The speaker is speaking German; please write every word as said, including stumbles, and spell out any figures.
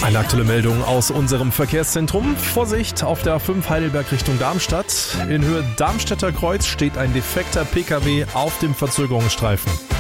Eine aktuelle Meldung aus unserem Verkehrszentrum. Vorsicht auf der A fünf Heidelberg Richtung Darmstadt. In Höhe Darmstädter Kreuz steht ein defekter Pkw auf dem Verzögerungsstreifen.